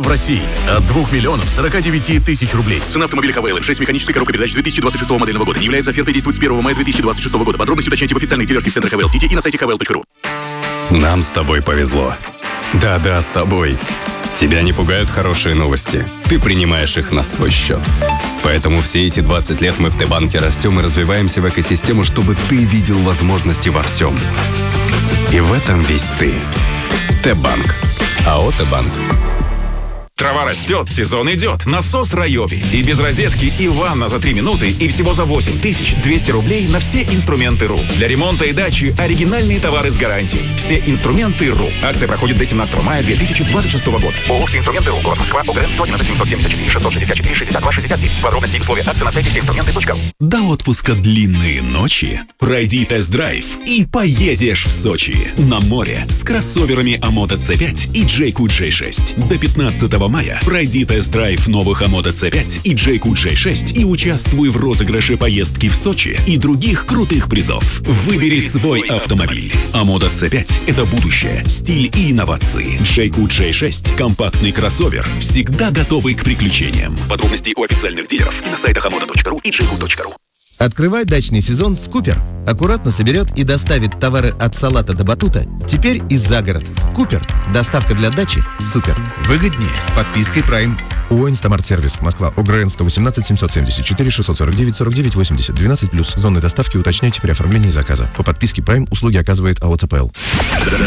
России от 2 миллионов 49 тысяч рублей. Цена автомобиля Хавейл 6 механической коробкой передач 2026 модельного года. Не является офертой, действует с 1 мая 2026 года. Подробности уточняйте в официальных дилерских центрах Хавейл Сити и на сайте havel.ru. Нам с тобой повезло. Да-да, с тобой. Тебя не пугают хорошие новости. Ты принимаешь их на свой счет. Поэтому все эти 20 лет мы в Т-банке растем и развиваемся в экосистему, чтобы ты видел возможности во всем. И в этом весь ты. Т-банк. АО «Т-банк». Трава растет, сезон идет. Насос Райоби. И без розетки, и ванна за 3 минуты, и всего за 8200 рублей на все инструменты РУ. Для ремонта и дачи оригинальные товары с гарантией. Все инструменты РУ. Акция проходит до 17 мая 2026 года. ООО «Все инструменты РУ». Город Москва. ОГРН 111 774 664 62 67. Подробности и условия акции на сайте всеинструменты.ру. До отпуска длинные ночи. Пройди тест-драйв и поедешь в Сочи. На море с кроссоверами Амото C5 и Джейку J6. До 15 мая пройди тест-драйв новых Амото C5 и Джейку J6 и участвуй в розыгрыше поездки в Сочи и других крутых призов. Выбери свой автомобиль. Амото C5 – это будущее, стиль и инновации. Джейку J6 – компактный кроссовер, всегда готовый к приключениям. Подробности у официальных дилеров и на сайтах amoto.ru и jayco.ru. Открывай дачный сезон с Купер. Аккуратно соберет и доставит товары от салата до батута. Теперь и за город. Купер. Доставка для дачи. Супер. Выгоднее с подпиской Prime. ООО «Инстамарт-сервис», Москва, ОГРН 118 774 649 49 80, 12+. Зоны доставки уточняйте при оформлении заказа. По подписке Prime услуги оказывает АО «ЦПЛ».